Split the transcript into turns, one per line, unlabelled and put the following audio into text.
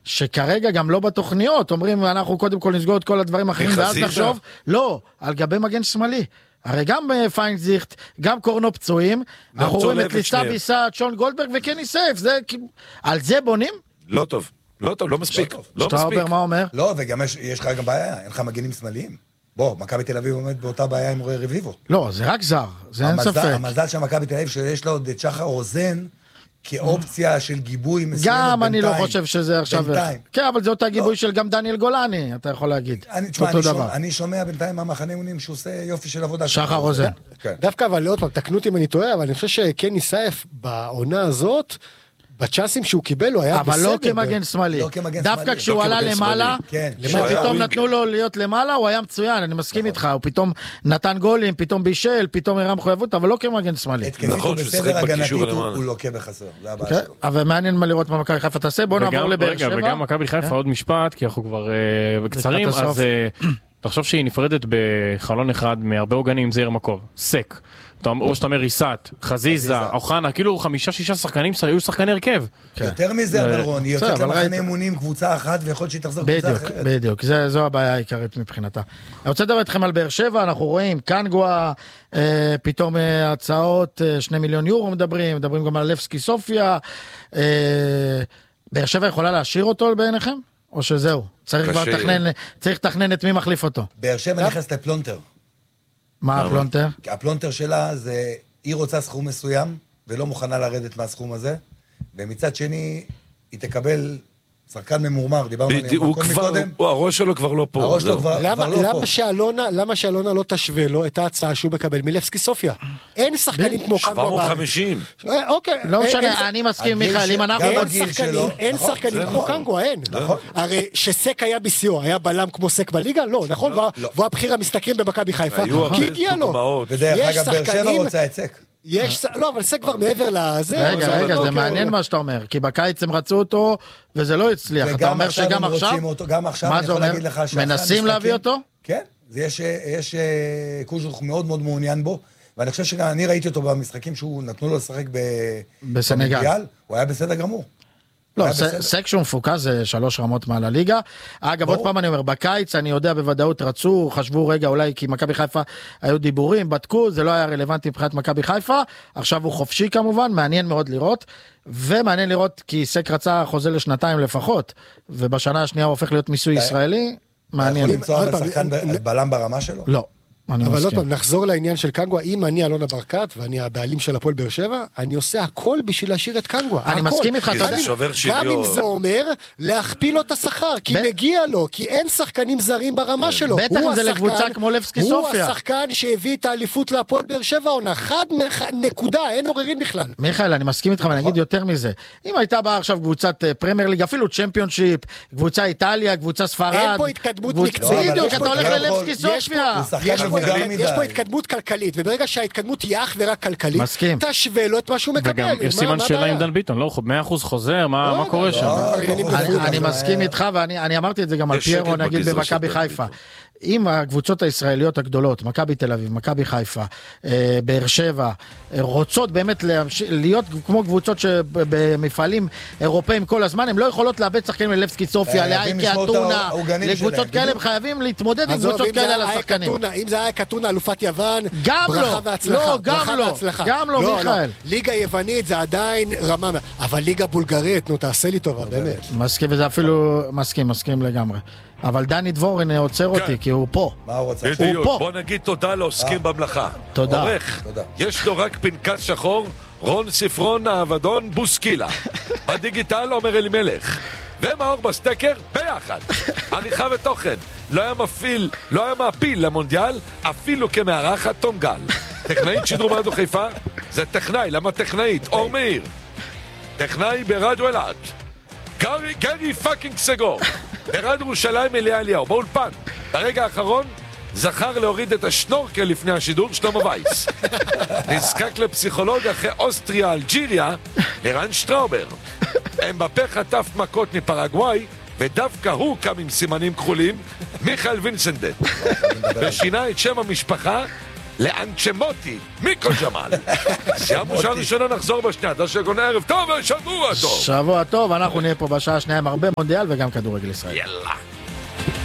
שכרגע גם לא בתוכניות, אומרים אנחנו קודם כל נסגור את כל הדברים האחרים, ואז נחשוב, לא, על גבי מגן שמאלי. הרי גם פיינזיכט, גם קורנו פצועים, אנחנו רואים את ליסטה ביסה, שון גולדברג וקני סייף, על זה בונים?
לא טוב, לא מספיק.
שטראובר, מה אומר?
לא, וגם יש לך גם בעיה, אין לך מגנים שמאליים. בוא, מכבי תל אביב עומד באותה בעיה עם רועי רביבו.
לא, זה רק זר, זה אין ספק.
המזל של מכבי תל אביב שיש לו את שחר רוזן, כאופציה של גיבוי מסוימת בינתיים.
גם אני לא חושב שזה עכשיו... כן, אבל זה אותה גיבוי של גם דניאל גולני, אתה יכול להגיד.
אני שומע בינתיים מהמחנה אימונים שהוא עושה יופי של עבודה.
שחר רוזן.
דווקא אבל עוד פעם, תקנו אותי אם אני טועה, אבל אני חושב שקני סייף בעונה הזאת, בצ'אנסים שהוא קיבל הוא היה בסדר.
אבל לא כמגן שמאלי. דווקא כשהוא עלה למעלה, שפתאום נתנו לו להיות למעלה, הוא היה מצוין, אני מסכים איתך, הוא פתאום נתן גולים, פתאום בישל, פתאום הראה מחויבות, אבל לא כמגן שמאלי.
נכון, בסדר הגנתית הוא לוקה בחסר, זה הבעיה שלו.
אבל מעניין מה לראות מה מכבי חיפה תעשה, בואו נעבור לבאר שבע.
וגם מכבי חיפה עוד משפט, כי אנחנו כבר קצרים, אז תחשוב שהיא נפרדת בחלון אחד מהרבה עוגנים, זעיר מקוב, סק. או שאתה אומר ריסת, חזיזה, אוחנה, כאילו 5-6 שחקנים היו שחקני הרכב.
יותר מזה, אבל רון, היא יוצאת למחנה אימונים קבוצה אחת, ויכול להיות שהיא תחזור קבוצה אחרת.
בדיוק, זו הבעיה העיקרית מבחינתה. אני רוצה לדבר איתכם על באר שבע, אנחנו רואים, קנגווה, פתאום הצעות, 2 מיליון יורו מדברים גם על לבסקי סופיה. באר שבע יכולה להשאיר אותו בעיניכם? או שזהו? צריך לתכנן את מי מחליף אותו.
באר שבע נכנס לפלונטר.
מה הפלונטר?
הפלונטר שלה זה, היא רוצה סכום מסוים, ולא מוכנה לרדת מהסכום הזה, ומצד שני, היא תקבל שחקן ממורמר, דיברנו עליהם מקודם.
הראש שלו כבר לא פה.
הראש שלו כבר לא פה.
למה שאלונה לא תשווה לו את ההצעה שהוא מקבל מלבסקי סופיה? אין שחקנים כמו קנגווה.
750.
אוקיי.
לא משנה, אני מסכים מיכאל, אם אנחנו...
אין שחקנים כמו קנגווה, אין. הרי שסק היה בסיוע, היה בלם כמו סק בליגה? לא, נכון? והוא הבחיר המשתכרים במכבי חיפה, כי הגיע לו.
ודרך אגב, באר שבע רוצה את סק.
לא, אבל זה כבר מעבר לזה.
רגע, זה מעניין מה שאתה אומר, כי בקיץ הם רצו אותו, וזה לא הצליח. אתה אומר שגם עכשיו? מה זה אומר? מנסים להביא אותו?
כן, יש קוז'וך מאוד מאוד מעוניין בו, ואני חושב שגם אני ראיתי אותו במשחקים שהוא נתנו לו לשחק
בסנגל.
הוא היה בסדר גמור.
לא, סק שהוא מפוקס זה 3 רמות מעל הליגה. אגב, עוד פעם אני אומר, בקיץ אני יודע בוודאות רצו, חשבו רגע אולי כי מכבי חיפה היו דיבורים, בדקו, זה לא היה רלוונטי מבחינת מכבי חיפה, עכשיו הוא חופשי כמובן, מעניין מאוד לראות, ומעניין לראות כי סק רצה חוזה לשנתיים לפחות, ובשנה השנייה הוא הופך להיות מיסוי ישראלי, מעניין.
יכול למצוא שחקן בלם ברמה שלו?
לא.
אבל עוד פעם, נחזור לעניין של קנגווה, אם אני אלונה ברקת, ואני הבעלים של הפועל באר שבע, אני עושה הכל בשביל להשאיר את קנגווה.
אני מסכים איתך,
גם אם זה אומר, להכפיל לו את השכר, כי מגיע לו, כי אין שחקנים זרים ברמה שלו.
בטח אם זה לקבוצה כמו לבסקי סופיה.
הוא השחקן שהביא את האליפות להפועל באר שבע, עונה, נקודה, אין עוררין בכלל.
מיכאל, אני מסכים איתך, ואני אגיד יותר מזה. אם הייתה באה עכשיו קבוצת פרמייר ליג, אפילו צ'מפיונשיפ, קבוצה איטליה, קבוצה ספרד. אין פה התקדמות מקצועית. אתה הולך ללבסקי סופיה.
יש פה התקדמות כלכלית, וברגע שההתקדמות היא אך ורק כלכלית, תשווה לו את מה שהוא מקבל.
וגם יש סימן שאלה עם דן ביטון, לא, 100% חוזר, מה קורה שם?
אני מסכים איתך, ואני אמרתי את זה גם על פיירו, נגיד במכבי חיפה. אם הקבוצות הישראליות הגדולות, מכבי תל אביב, מכבי חיפה, באר שבע, רוצות באמת להיות כמו קבוצות במפעלים אירופאים כל הזמן, הם לא יכולות לאבד שחקנים ללבסקי סופיה, לאייקי אתונה, לקבוצות כאלה, הם חייבים להתמודד עם קבוצות כאלה על השחקנים.
אם זה היה קטונה, אלופת יוון,
ברכה והצלחה. גם לא, מיכאל.
ליגה יוונית זה עדיין רמה, אבל ליגה בולגרית, נו תעשה לי טובה, באמת.
מסכים, וזה אפילו מסכים לגמרי. אבל דני דבורין עוצר אותי, כי הוא פה.
מה הוא רוצה?
בדיוק, בוא נגיד תודה לעוסקים במלאכה.
תודה.
עורך, יש לו רק פנקס שחור, רון ספרון האבדון בוסקילה. בדיגיטל עומר אלימלך. ומאור בסטקר ביחד. עריכה ותוכן. לא היה מעפיל למונדיאל, אפילו כמארחת תום גל. טכנאית שידור ברדיו חיפה, זה טכנאי, למה טכנאית? אור מאיר. טכנאי ברדיו אלעד. גרי פאקינג סגור. ברדיו ירושלים אליה אליהו, באולפן. ברגע האחרון זכר להוריד את השנורקל לפני השידור, שלמה וייס. נזקק לפסיכולוג אחרי אוסטריה, אלג'יריה, ערן שטראובר. אמבפה חטף מכות מפרגוואי, ודווקא הוא קם עם סימנים כחולים, מיכאל וינסנדט. ושינה את שם המשפחה לאנצ'מוטי, מיקו ג'מאל. סיימנו שעה ראשונה, נחזור בשנייה. דשא גונה, ערב טוב ושבוע טוב.
שבוע טוב, אנחנו נהיה פה בשעה השנייה עם הרבה מונדיאל וגם כדורגל ישראל.
יאללה.